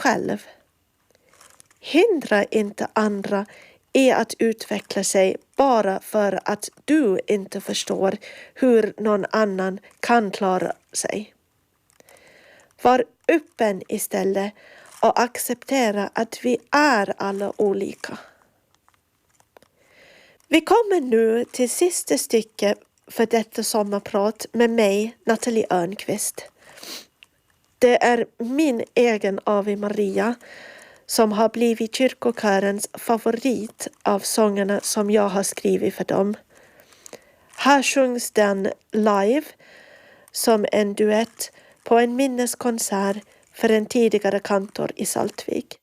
själv. Hindra inte andra i att utveckla sig bara för att du inte förstår hur någon annan kan klara sig. Var öppen istället och acceptera att vi är alla olika. Vi kommer nu till sista stycket för detta sommarprat med mig, Nathalie Örnqvist. Det är min egen Ave Maria som har blivit kyrkokörens favorit av sångerna som jag har skrivit för dem. Här sjungs den live som en duett på en minneskonsert för en tidigare kantor i Saltvik.